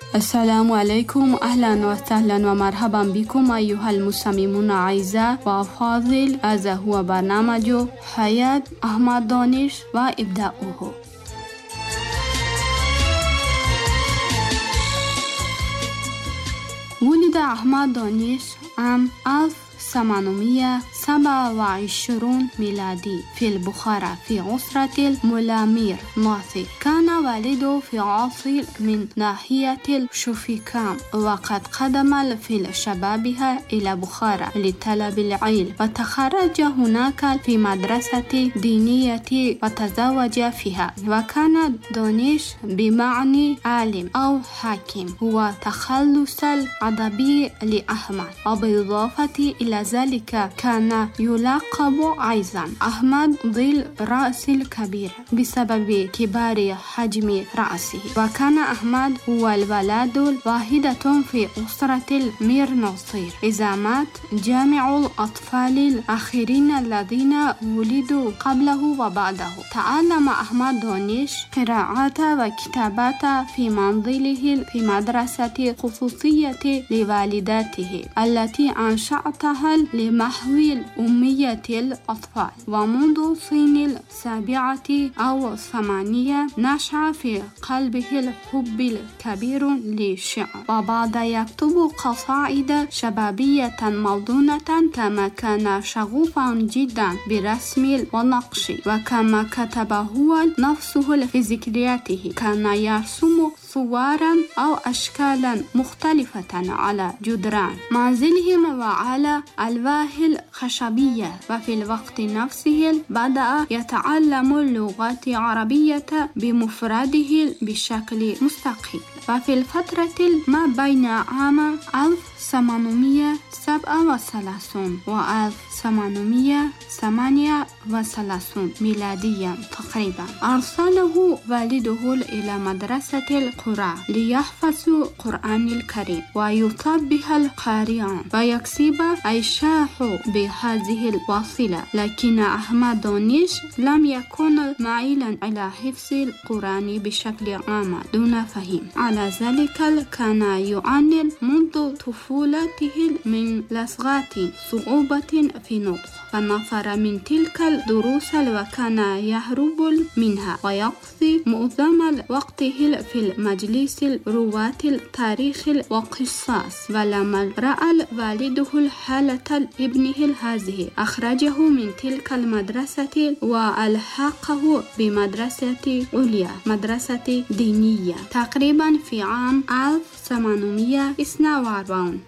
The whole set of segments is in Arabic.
السلام عليكم، أهلا وسهلا ومرحبا بكم أيها المستمعون الأعزاء وأفاضل. هذا هو برنامج حياة أحمد دانش وإبداؤه. ولد أحمد دانش عام 1827 ميلادي في البخارى في أسرة الملامير ناصر. كان والده في عاصل من ناحية الشوفيكام، وقد قدم في شبابها إلى بخارى لطلب العلم، وتخرج هناك في مدرسة دينية وتزوج فيها. وكان دانش بمعنى عالم أو حاكم هو تخلص الأدبي لأحمد، وبالإضافة إلى ذلك كان يلقب أيضا أحمد ذي الرأس الكبير بسبب كبار حجم رأسه. وكان أحمد هو الولد الوحيد في أسرة المير ناصر، إذا مات جميع الأطفال الآخرين الذين ولدوا قبله وبعده. تعلم أحمد دانش قراءة وكتابة في منزله في مدرسة خصوصية لوالدته التي أنشأتها لمحو الأمية الأطفال. ومنذ سن 7 أو 8 نشأ في قلبه الحب الكبير للشعر، وبعد يكتب قصائد شبابية موزونة، كما كان شغوفا جدا برسم والنقش. وكما كتب هو نفسه في ذكرياته، كان يرسم صورا أو أشكالا مختلفة على جدران منزلهم وعلى ألواح الخشبية. وفي الوقت نفسه بدأ يتعلم اللغة العربية بمفرده بشكل مستقل. وفي الفترة ما بين عام 1837 و 1838 ميلاديا تقريبا، أرسله والده إلى مدرسة القرى ليحفظ القرآن الكريم ويطبق القارئان ويكسب عيشه بهذه الوسيلة. لكن أحمد دانش لم يكن مائلا إلى حفظ القرآن بشكل عام دون فهم. على ذلك كان يعاني منذ طفولته من لصغات صعوبة في نطق، فنفر من تلك الدروس وكان يهرب منها ويقضي معظم وقته في المجلس رواة التاريخ والقصص. ولما رأى والده الحالة لابنه هذه، أخرجه من تلك المدرسة وألحقه بمدرسة عليا، مدرسة دينية، تقريبا في عام 1842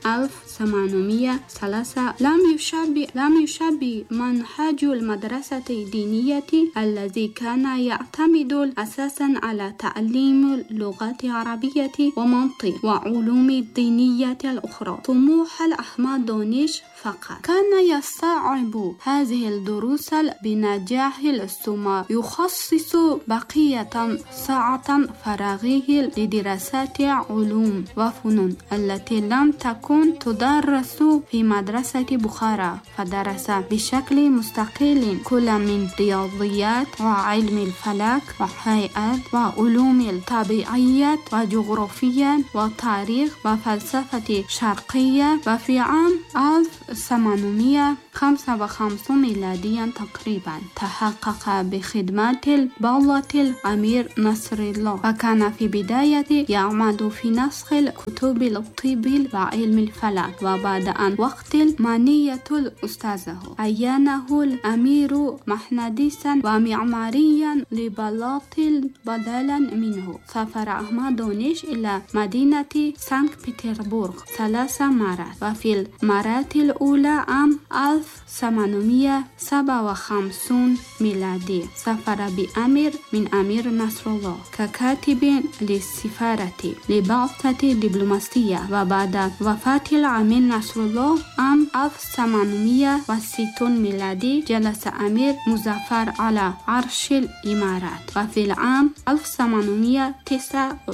1803. لم يشبه منهج المدرسة الدينية الذي كان يعتمد أساسا على تعليم اللغة العربية ومنطق وعلوم الدينية الأخرى طموح أحمد دانش فقط. كان يستوعب هذه الدروس بنجاح، ثم يخصص بقية ساعة فراغه لدراسات علوم وفنون التي لم تكن تدرس في مدرسة بخارى، فدرس بشكل مستقل كل من رياضيات وعلم الفلك وهيئات وعلوم الطبيعيات وجغرافيا وتاريخ وفلسفة شرقية. وفي عام 1855 ميلاديا تقريبا تحقق بخدمات البلة الأمير نصر الله، وكان في بداية يعمل في نسخ الكتب الطب وعلم الفلك. وبعد أن وقت المانية الأستاذه عينه الأمير مهندسا ومعماريا لبلاط بدلا منه، سافر أحمد دانش إلى مدينة سانت بطرسبرغ 3 مرات. وفي المرة الأولى عام 1857 ميلادي سافر بأمر من أمير نصر الله ككاتب للسفارة لبعثة دبلوماسية. وبعد وفاة الأمير نصر الله عام 1860 ميلادي جلس أمير مظفر على عرش الإمارات. وفي العام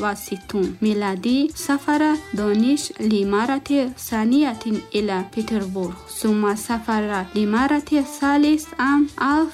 1869 ميلادي سافر دانش لمرة ثانية إلى بطرسبرغ بطرسبورغ، ثم سافر لمرة ثالث عام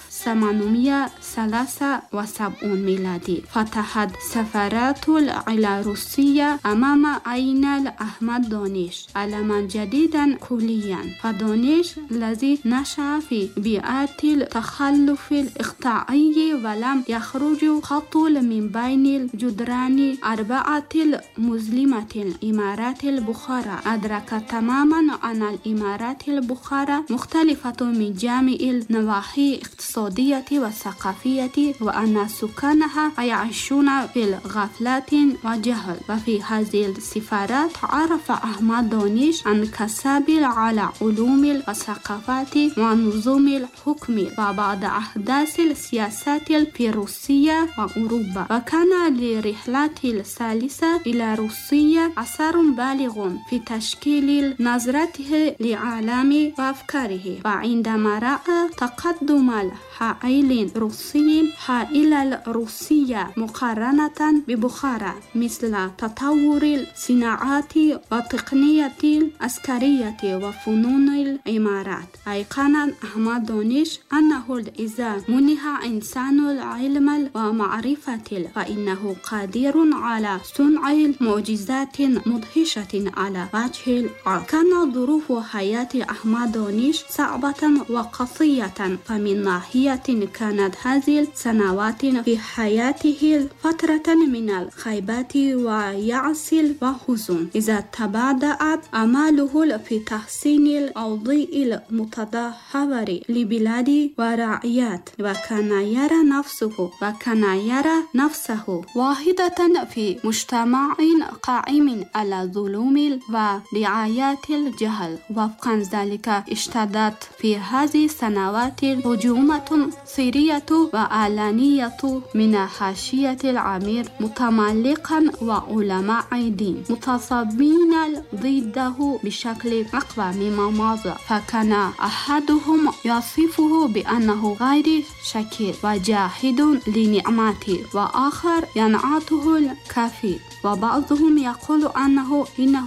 1873 ميلادي. فتحت سفارات إلى روسيا أمام عين أحمد دانش علما جديدا كليا. فدانش الذي نشأ في بيئات التخلف الاقطاعي ولم يخرج خط من بين الجدران 4 المظلمة الإمارات البخارى، أدرك تماما أن الإمارات البخارى مختلفة من جميع النواحي الاقتصادية والثقافية، وأن سكانها يعيشون في الغفلة وجهل. وفي هذه السفارات عرف أحمد دانش انكساب على علوم والثقافات ونظم الحكم وبعض أحداث السياسات في روسيا وأوروبا. وكان لرحلته الثالثة إلى روسيا أثر بالغ في تشكيل نظرته لعالم وأفكاره. وعندما رأى تقدم الحائل الروسي الروسية مقارنة ببخارى مثل تطور الصناعات وتقنية العسكرية وفنون الإمارات، أيقن أحمد دانش أنه إذا منح إنسان العلم ومعرفة فإنه قادر على صنع معجزات مدهشة على وجه الأرض. كانت ظروف حياة أحمد دانش صعبة وقاسية، فمن ناحية كانت هذه السنوات في حياته فترة من الخيبات ويأس وحزن، إذا تبادأت أماله في تحسين الأوضاع المتدهورة لبلاد ورعيات، وكان يرى نفسه واحدة في مجتمع قائم على الظلم ورعاية الجهل. وفقا ذلك اشتدت في هذه السنوات هجومات سرية وعلانية من حاشية الأمير متملقا وعلماء دين متصابين ضده بشكل أقوى مما مضى. فكان أحدهم يصفه بأنه غير شاكر وجاحد لنعمته، وآخر ينعته الكافر، وبعضهم يقول إنه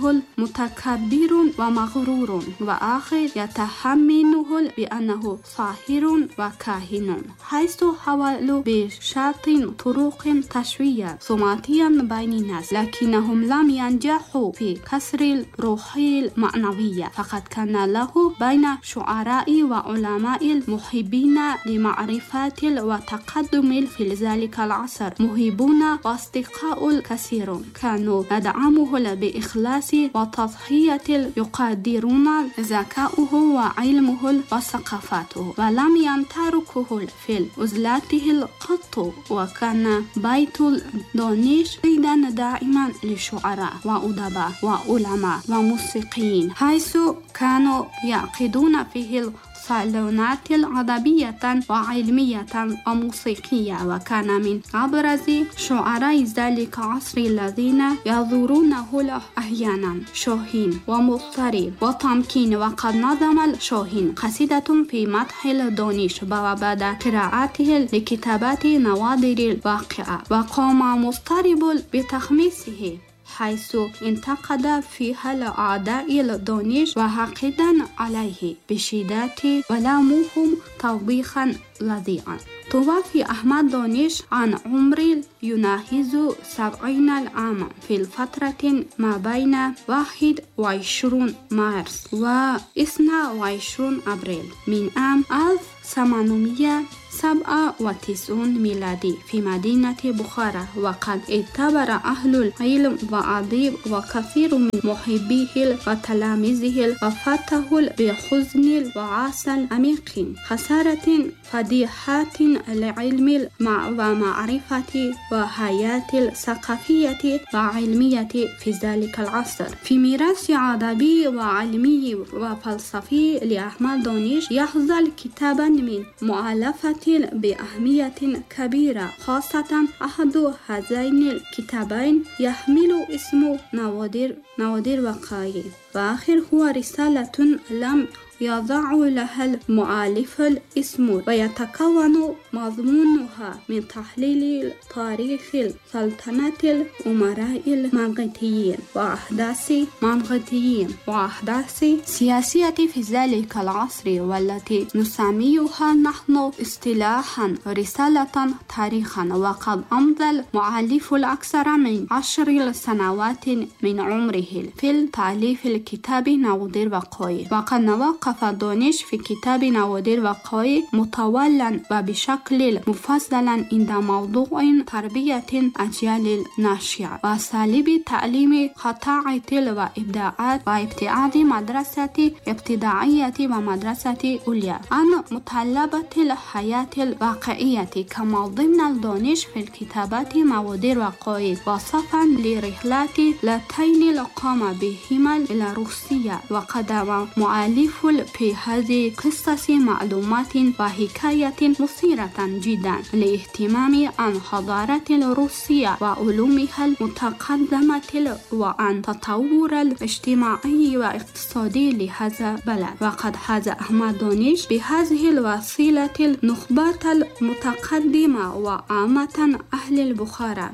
متكبر ومغرور، وآخر يتحمله بأنه ساحر وكاهن، حيث حاولوا بشتى طرق تشويه سمعتيا بين الناس، لكنهم لم ينجحوا في كسر الروح المعنوية. فقد كان له بين شعراء وعلماء المحبين لمعرفة وتقدم في ذلك العصر محبون وأصدقاء الكثيرون كانوا يدعموه بإخلاص وتضحية، يقدرون ذكاؤه وعلمه وثقافته، ولم يتركوه في عزلته قط. وكان بيت دانش بيتا دائما لشعراء وأدباء وعلماء وموسيقيين، حيث كانوا يعقدون فيه صالونات أدبية وعلمية وموسيقية. وكان من أبرز شعراء ذلك العصر الذين يزورونه أحيانا شاهين ومضطرب وتمكين. وقد نظم الشاهين قصيدة في مدح دانش وبعد قراءته لكتابات نوادر الواقعة، وقام مضطرب بتخميسه، حيث انتقد فيها الأعداء دانش وحقدا عليه بشدة ولامهم توبيخا لذيذا. توفي أحمد دانش عن عمر يناهز 70 عاما في الفترة ما بين 21 مارس و 22 أبريل من عام 1897 ميلادي في مدينة بخارى. وقد اعتبر أهل العلم وأدب وكثير من محبيه وتلاميذه وفاته بحزن وعسى عميق، خسارة فضيحة العلم ومعرفة وحياة الثقافية وعلمية في ذلك العصر. في ميراث أدبي وعلمي وفلسفي لأحمد دانش يحظى الكتاب من مؤلفة بأهمية كبيرة، خاصة أحد هذين الكتابين يحمل اسم نوادر وقائع، وآخر هو رسالة لم يضع لها المؤلف الاسم، ويتكون مضمونها من تحليل تاريخ سلطنة الأمراء المغيتيين وأحداث سياسية في ذلك العصر، والتي نسميها نحن اصطلاحا رسالة تاريخا. وقد أمضى المؤلف الأكثر من 10 سنوات من عمره في تأليف الكتاب نوادر الوقایع، وقد توقف دانش في كتاب نوادر الوقایع مطولا وبشكل مفصل عند موضوع تربية أجيال الناشئة وأساليب تعليم قطاع وإبداعات وابتعاد مدرسة ابتدائية ومدرسة عليا عن مطالبة الحياة الواقعية، كما ضمن الدانش في الكتابات نوادر الوقایع وصفا لرحلات لتين قام بهما إلى روسيا. وقدم مؤلف في هذه القصص معلومات وحكاية مثيرة جدا للاهتمام عن حضارة روسيا وعلومها المتقدمة وعن تطور الاجتماعي والاقتصادي لهذا البلد. وقد حاز أحمد دانش بهذه الوسيلة النخبة المتقدمة وعامة أهل البخارى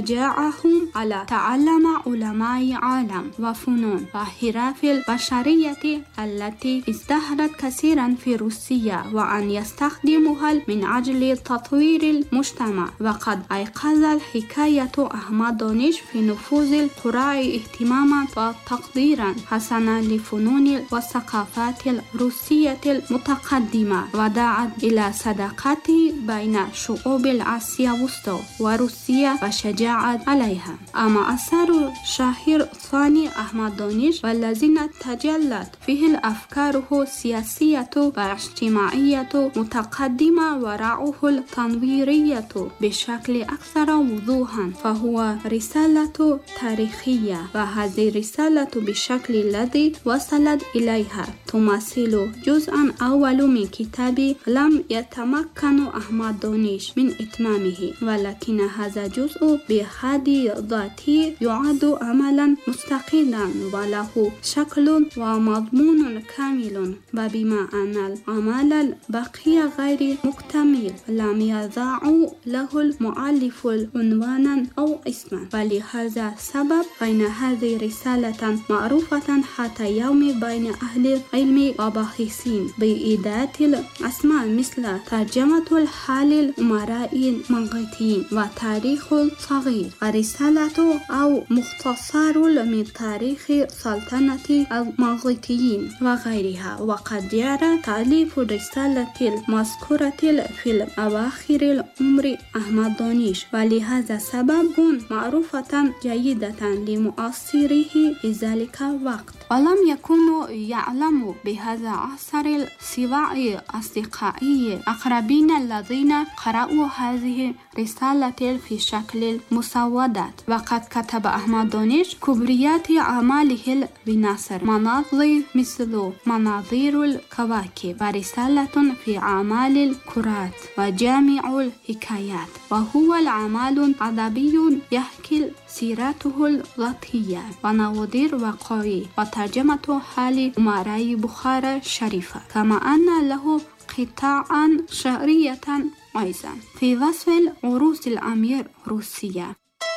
وشجعهم على تعلم علماء عالم وفنون وحرف البشرية التي ازدهرت كثيرا في روسيا، وأن يستخدمها من أجل تطوير المجتمع. وقد أيقظ الحكاية أحمد دانش في نفوذ القراء اهتماما وتقديرا حسنا لفنون والثقافات الروسية المتقدمة، ودعت إلى صداقة بين شعوب آسيا الوسطى وروسيا وشجعت عليها. أما أثر الشهير الثاني أحمد دانش والذين تجلت فيه الأفكار السياسية والاجتماعية متقدمة ورعوه التنويرية بشكل أكثر وضوحا، فهو رسالة تاريخية، وهذه الرسالة بالشكل الذي وصلت إليها تمثل جزءا أول من كتاب لم يتمكن أحمد دانش من إتمامه، ولكن هذا الجزء بحد ذاته يعد عملا مستقلا وله شكل ومضمون كامل، وبما أن العمل الباقي غير مكتمل لم يضع له المؤلف عنوانا أو اسما، ولهذا السبب فإن هذه رسالة معروفة حتى يوم بين أهل العلم وباحثين بإيداد الأسماء مثل ترجمة الحال الأمراء المغيتيين وتاريخ صغير ورسالة أو مختصر من تاريخ سلطنة المغيتيين وغيرها. وقد جرى تأليف الرسالة المذكورة في أواخر العمر أحمد دانش، ولهذا سبب معروفة جيدة لمؤثره في ذلك الوقت، ولم يكونوا يعلموا بهذا الأثر سوى أصدقائي أقربين الذين قرأوا هذه رسالة في شكل مسودات. وقد كتب أحمد دانش كبريات أعماله بنصر مناظر مثل مناظير الكواكب ورسالة في أعمال الكرات وجامع الحكايات، وهو العمل أدبي يحكي سيرته الذاتية ونوادر الوقایع وترجمة حال أمراء بخارى الشريفة، كما أن له قطاعا شعرية أيضا في وصف عروس الأمير روسيا.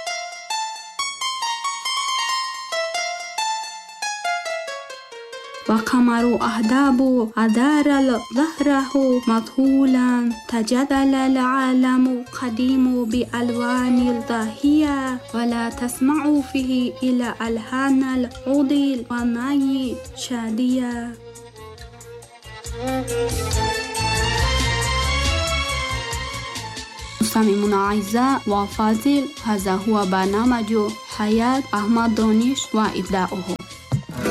وقمر أهداب أدار ظهره مذهولا، تجدل العالم قديم بألوان الضاحية، ولا تسمع فيه إلى ألحان العود والناي شادية. مستمعون أعزاء وفاضل، هذا هو برنامج حياة أحمد دانش وإبداعه.